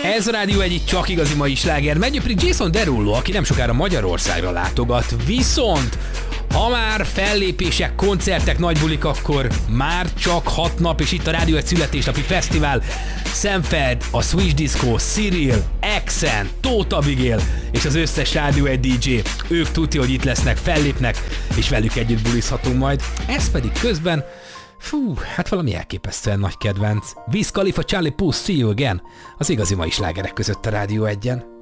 Ez a Rádió egyik csak igazi mai sláger. Megy pedig Jason Derulo, aki nem sokára Magyarországra látogat. Viszont ha már fellépések, koncertek, nagy bulik, akkor már csak 6 nap, és itt a Rádió egy születésnapi fesztivál. Szemfeld, a Switch Disco, Cyril, Accent, Tóth Abigail és az összes Rádió egy DJ. Ők tudja, hogy itt lesznek, fellépnek, és velük együtt bulizhatunk majd. Ez pedig közben, hát valami elképesztően nagy kedvenc. Wiz Khalifa, Charlie Puth, See You Again, az igazi mai slágerek között a Rádió 1-en.